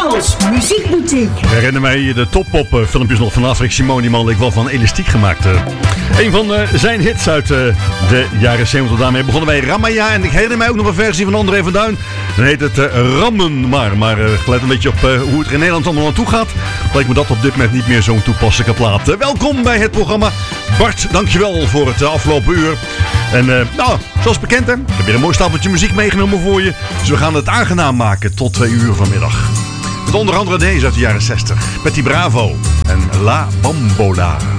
Charles Muziekboutique. Ik herinner mij de Top-Pop filmpjes nog van Afrik Simone. Die man leek wel van elastiek gemaakt. Een van zijn hits uit de jaren 70. Daarmee begonnen wij Ramaya. En ik herinner mij ook nog een versie van André van Duin. Dan heet het Rammen maar. Maar let een beetje op hoe het er in Nederland allemaal naartoe gaat. Lijkt me dat op dit moment niet meer zo'n toepasselijke plaat. Welkom bij het programma. Bart, dankjewel voor het afgelopen uur. En nou, zoals bekend hè, ik heb weer een mooi stapeltje muziek meegenomen voor je. Dus we gaan het aangenaam maken tot 2 uur vanmiddag. Met onder andere deze uit de jaren 60. Betty Bravo en La Bambola.